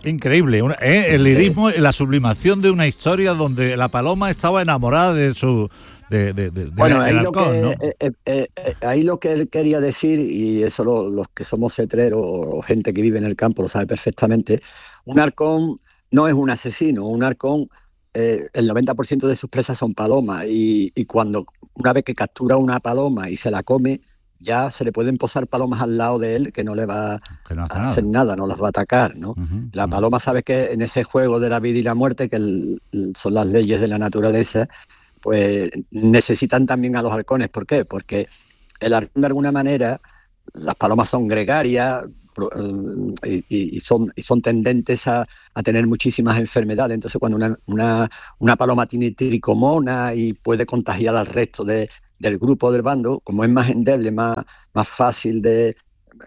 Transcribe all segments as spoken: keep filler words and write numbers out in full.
Increíble, una, ¿eh? El lirismo, la sublimación de una historia donde la paloma estaba enamorada de su... De, de, de, bueno, de, ahí, del lo halcón, que, ¿no? eh, eh, eh, eh, ahí lo que él quería decir, y eso lo, los que somos cetreros o gente que vive en el campo lo sabe perfectamente, un halcón no es un asesino, un halcón, eh, el noventa por ciento de sus presas son palomas, y, y cuando una vez que captura una paloma y se la come, ya se le pueden posar palomas al lado de él que no le va Que no hace a hacer nada. nada, no las va a atacar, ¿no? Uh-huh, La uh-huh. paloma sabe que en ese juego de la vida y la muerte, que el, son las leyes de la naturaleza, pues necesitan también a los halcones. ¿Por qué? Porque el halcón, de alguna manera, las palomas son gregarias y, y, y, son, y son tendentes a, a tener muchísimas enfermedades. Entonces, cuando una, una, una paloma tiene tricomona y puede contagiar al resto de, del grupo del bando, como es más endeble, más, más fácil de...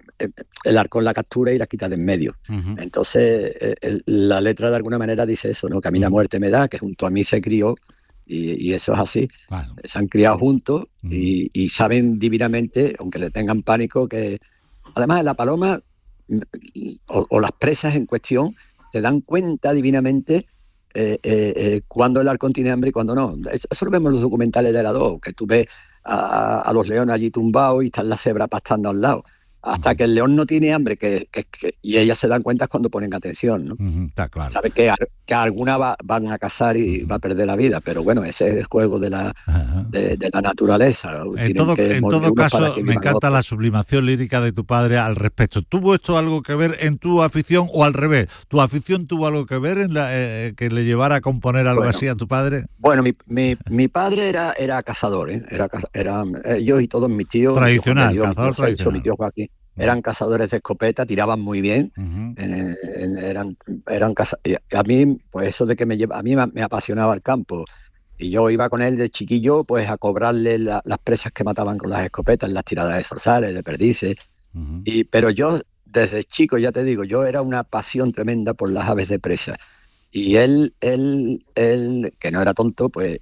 el halcón la captura y la quita de en medio. Uh-huh. Entonces, el, la letra de alguna manera dice eso, ¿no? Que a mí uh-huh. la muerte me da, que junto a mí se crió. Y, y eso es así, claro. Se han criado juntos uh-huh. y, y saben divinamente, aunque le tengan pánico, que además la paloma o, o las presas en cuestión se dan cuenta divinamente eh, eh, eh, cuando el halcón tiene hambre y cuando no. Eso, eso lo vemos en los documentales de la D O, que tú ves a, a los leones allí tumbados y están las cebras pastando al lado. Hasta uh-huh. que el león no tiene hambre, que, que, que, y ellas se dan cuenta cuando ponen atención, ¿no? Uh-huh, está claro. Sabe que, que alguna va, van a cazar y uh-huh. va a perder la vida, pero bueno, ese es el juego de la, uh-huh. de, de la naturaleza. En todo, en todo caso, me encanta la sublimación lírica de tu padre al respecto. ¿Tuvo esto algo que ver en tu afición o al revés? ¿Tu afición tuvo algo que ver en la, eh, que le llevara a componer algo bueno, así a tu padre? Bueno, mi, mi, mi padre era, era cazador, ¿eh? era, era ellos y todos mis tíos. Tradicional, tío, cazador tío, tradicional. Mi tío Joaquín. Eran cazadores de escopeta, tiraban muy bien, uh-huh. en, en, eran, eran caza... a mí, pues eso de que me lleva, a mí me, me apasionaba el campo, y yo iba con él de chiquillo, pues a cobrarle la, las presas que mataban con las escopetas, las tiradas de zorzales, de perdices, uh-huh. y, pero yo desde chico, ya te digo, yo era una pasión tremenda por las aves de presa, y él, él, él, que no era tonto, pues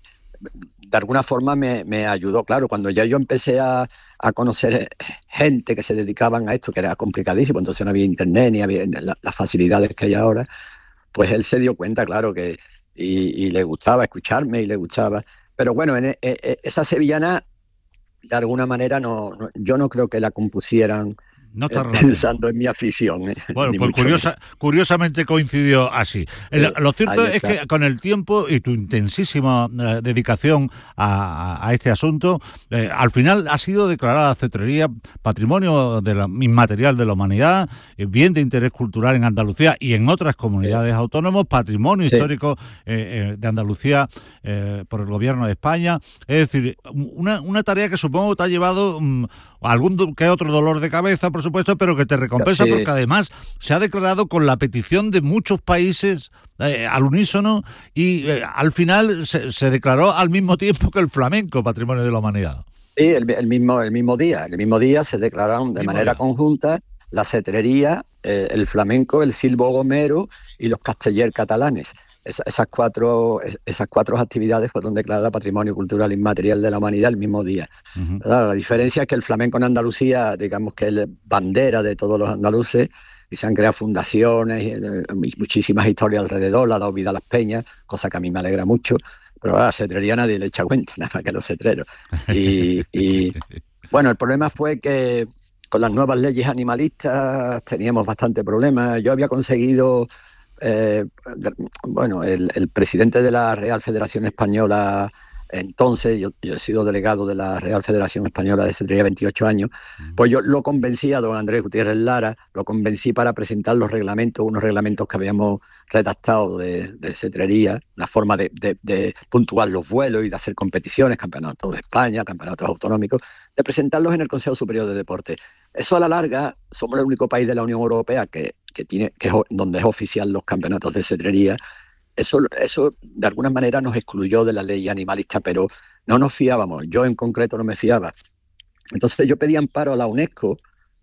de alguna forma me, me ayudó, claro, cuando ya yo empecé a, a conocer gente que se dedicaban a esto, que era complicadísimo, entonces no había internet ni había la, las facilidades que hay ahora, pues él se dio cuenta, claro, que y, y le gustaba escucharme y le gustaba, pero bueno, en, en, en esa sevillana, de alguna manera, no, no yo no creo que la compusieran no eh, pensando en mi afición. Eh, bueno, pues curiosa, curiosamente coincidió así. Eh, lo cierto es que con el tiempo y tu intensísima eh, dedicación a, a este asunto, eh, al final ha sido declarada la cetrería Patrimonio de la, Inmaterial de la Humanidad, eh, bien de interés cultural en Andalucía y en otras comunidades sí. autónomas, patrimonio sí. histórico eh, eh, de Andalucía eh, por el gobierno de España. Es decir, una, una tarea que supongo te ha llevado um, algún que otro dolor de cabeza, por supuesto, pero que te recompensa sí. porque además se ha declarado con la petición de muchos países eh, al unísono y eh, al final se, se declaró al mismo tiempo que el flamenco Patrimonio de la Humanidad. Sí, el, el, mismo, el mismo día, el mismo día se declararon de manera día. conjunta la cetrería, eh, el flamenco, el silbo gomero y los casteller catalanes. Es, esas, cuatro, es, esas cuatro actividades fueron declaradas Patrimonio Cultural Inmaterial de la Humanidad el mismo día. Uh-huh. La diferencia es que el flamenco en Andalucía, digamos que es bandera de todos los andaluces, y se han creado fundaciones, y muchísimas historias alrededor, le ha dado vida a las peñas, cosa que a mí me alegra mucho, pero a la cetrería nadie le echa cuenta, nada más que los cetreros. Y, y bueno, el problema fue que con las nuevas leyes animalistas teníamos bastante problemas. Yo había conseguido... Eh, bueno, el, el presidente de la Real Federación Española, entonces, yo, yo he sido delegado de la Real Federación Española desde tenía veintiocho años, pues yo lo convencí a don Andrés Gutiérrez Lara, lo convencí para presentar los reglamentos, unos reglamentos que habíamos redactado de, de cetrería, la forma de, de, de puntuar los vuelos y de hacer competiciones, campeonatos de España, campeonatos autonómicos, de presentarlos en el Consejo Superior de Deportes. Eso a la larga, somos el único país de la Unión Europea que, que tiene, que es, donde es oficial los campeonatos de cetrería. Eso, eso de alguna manera nos excluyó de la ley animalista, pero no nos fiábamos. Yo en concreto no me fiaba. Entonces yo pedí amparo a la UNESCO,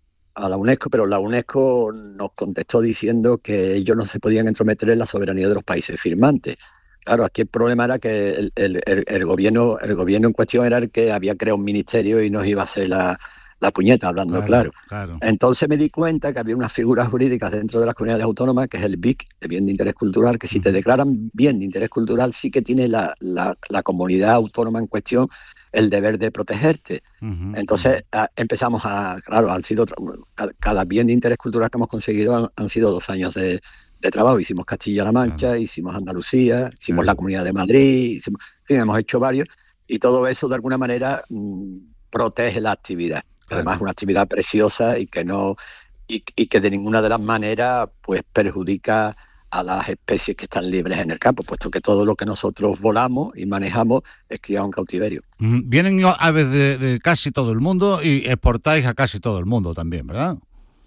a la UNESCO, pero la UNESCO nos contestó diciendo que ellos no se podían entrometer en la soberanía de los países firmantes. Claro, aquí el problema era que el, el, el, el, gobierno, el gobierno en cuestión era el que había creado un ministerio y nos iba a hacer la, la puñeta, hablando claro, claro. claro. Entonces me di cuenta que había unas figuras jurídicas dentro de las comunidades autónomas, que es el B I C, el bien de interés cultural, que si te declaran bien de interés cultural, sí que tiene la, la, la comunidad autónoma en cuestión el deber de protegerte. Uh-huh, Entonces uh-huh. a, empezamos a, claro, han sido, cada, cada bien de interés cultural que hemos conseguido han, han sido dos años de, de trabajo. Hicimos Castilla-La Mancha, claro. hicimos Andalucía, hicimos claro. la Comunidad de Madrid, hicimos, en fin, hemos hecho varios, y todo eso de alguna manera mmm, protege la actividad. Claro. Además es una actividad preciosa y que no y, y que de ninguna de las maneras pues perjudica a las especies que están libres en el campo, puesto que todo lo que nosotros volamos y manejamos es criado en cautiverio. Vienen aves de, de casi todo el mundo y exportáis a casi todo el mundo también, ¿verdad?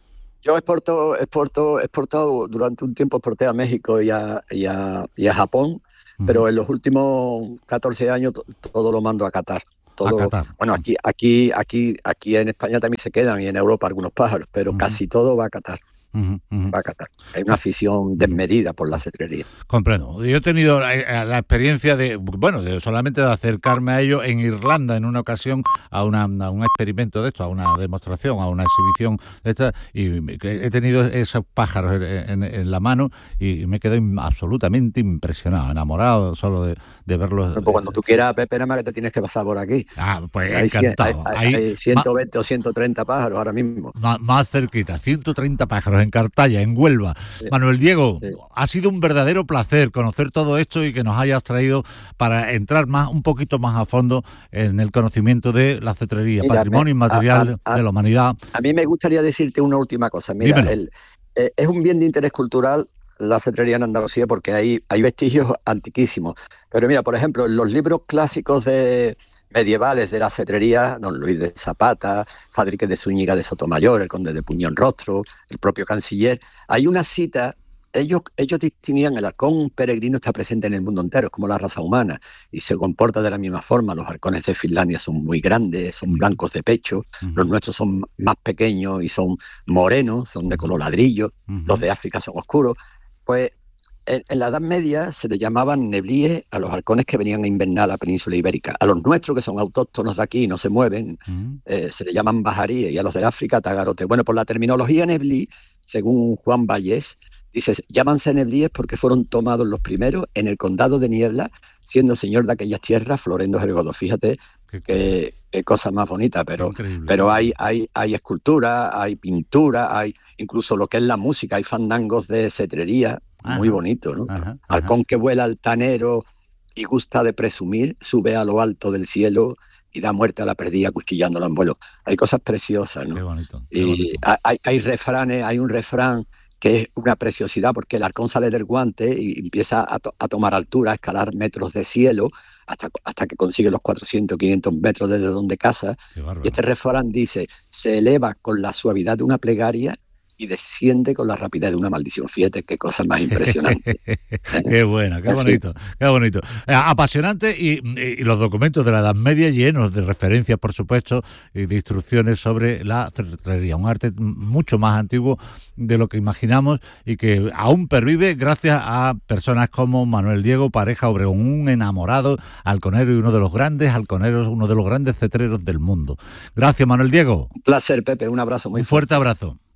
Yo exporto, exporto, exportado durante un tiempo exporté a México y a, y a, y a Japón, uh-huh. pero en los últimos catorce años to, todo lo mando a Qatar. Todo, a Qatar. Bueno, aquí, aquí, aquí, aquí en España también se quedan y en Europa algunos pájaros, pero uh-huh. casi todo va a Qatar. Uh-huh, uh-huh. Va a Qatar. Hay una afición desmedida por la cetrería. Comprendo. Yo he tenido la, la experiencia de, bueno, de solamente de acercarme a ello en Irlanda en una ocasión a, una, a un experimento de esto, a una demostración, a una exhibición de esta, y he tenido esos pájaros en, en, en la mano y me quedé absolutamente impresionado, enamorado solo de, de verlos. Pues cuando tú quieras, Pepe, nada más que te tienes que pasar por aquí. Ah, pues hay, encantado. Hay, hay, hay ciento veinte más, o ciento treinta pájaros ahora mismo. Más, más cerquita, ciento treinta pájaros en Cartaya, en Huelva. Sí. Manuel Diego, sí. ha sido un verdadero placer conocer todo esto y que nos hayas traído para entrar más un poquito más a fondo en el conocimiento de la cetrería, Mira, patrimonio me, inmaterial a, a, a, de la humanidad. A mí me gustaría decirte una última cosa. Mira, el, eh, es un bien de interés cultural la cetrería en Andalucía porque hay, hay vestigios antiquísimos. Pero mira, por ejemplo, en los libros clásicos de medievales de la cetrería, don Luis de Zapata, Fadrique de Zúñiga de Sotomayor, el conde de Puñonrostro, el propio canciller, hay una cita, ellos, ellos distinguían el halcón peregrino está presente en el mundo entero, es como la raza humana, y se comporta de la misma forma. Los halcones de Finlandia son muy grandes, son blancos de pecho, uh-huh. los nuestros son más pequeños y son morenos, son de color ladrillo, uh-huh. los de África son oscuros. Pues en, en la Edad Media se le llamaban neblíes a los halcones que venían a invernar a la península ibérica. A los nuestros, que son autóctonos de aquí y no se mueven, uh-huh. eh, se le llaman bajaríes, y a los del África tagarote. Bueno, por la terminología neblí, según Juan Vallés, dice, llámanse neblíes porque fueron tomados los primeros en el condado de Niebla, siendo señor de aquellas tierras Florendo Gergodo. Fíjate qué, qué, qué cosa más bonita, pero, pero hay, hay, hay escultura, hay pintura, hay incluso lo que es la música, hay fandangos de cetrería, ajá. muy bonito, ¿no? Ajá, ajá. Halcón que vuela altanero y gusta de presumir, sube a lo alto del cielo y da muerte a la perdida cuchillándola en vuelo. Hay cosas preciosas, ¿no? Qué bonito, qué y bonito. Hay, hay refranes, hay un refrán que es una preciosidad porque el halcón sale del guante y empieza a, to- a tomar altura, a escalar metros de cielo hasta, hasta que consigue los cuatrocientos o quinientos metros desde donde caza. Y este refrán dice, se eleva con la suavidad de una plegaria y desciende con la rapidez de una maldición. Fíjate qué cosa más impresionante. Qué buena, qué bonito, qué bonito. Apasionante y, y los documentos de la Edad Media llenos de referencias, por supuesto, y de instrucciones sobre la cetrería, un arte mucho más antiguo de lo que imaginamos y que aún pervive gracias a personas como Manuel Diego Pareja Obregón, un enamorado halconero y uno de los grandes halconeros, uno de los grandes cetreros del mundo. Gracias, Manuel Diego. Un placer, Pepe, un abrazo muy fuerte. Un fuerte abrazo.